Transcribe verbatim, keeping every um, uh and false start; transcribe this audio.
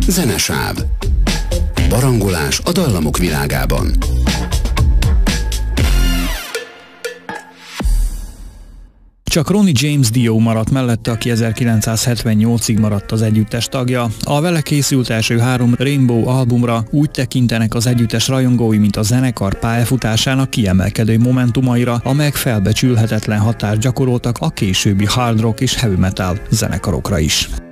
Zenesáv. Barangolás a dallamok világában. Csak Ronnie James Dio maradt mellette, aki ezerkilencszázhetvennyolcig maradt az együttes tagja. A vele készült első három Rainbow albumra úgy tekintenek az együttes rajongói, mint a zenekar pályafutásának kiemelkedő momentumaira, amelyek felbecsülhetetlen hatást gyakoroltak a későbbi hard rock és heavy metal zenekarokra is.